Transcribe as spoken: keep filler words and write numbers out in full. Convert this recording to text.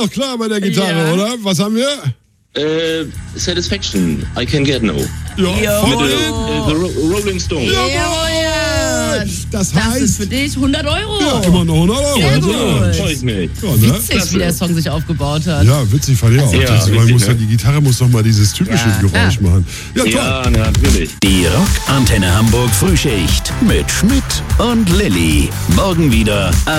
doch klar bei der Gitarre, Ja. oder? Was haben wir? Äh, Satisfaction, I Can Get No. Ja, Mit voll. äh, The Ro- Rolling Stones. Ja. Jawohl. Das Das ist heißt, für dich hundert Euro. ja, immer noch hundert Euro. Sehr Also, gut. Freue ich mich. ja, ne? Witzig, wie der Song sich aufgebaut hat. Ja, witzig fand ich auch. Ja, das, man richtig, muss ne? dann, die Gitarre muss doch mal dieses typische Ja, Geräusch klar. machen. Ja, toll. Ja, natürlich. Die Rock Antenne Hamburg Frühschicht mit Schmidt und Lilly. Morgen wieder ab